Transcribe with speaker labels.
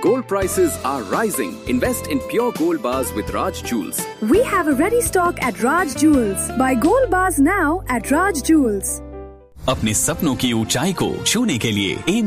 Speaker 1: Gold prices are rising. Invest in pure gold bars with Raj Jewels.
Speaker 2: We have a ready stock at Raj Jewels. Buy gold bars now at Raj Jewels.
Speaker 3: अपने सपनों की ऊंचाई को छूने के लिए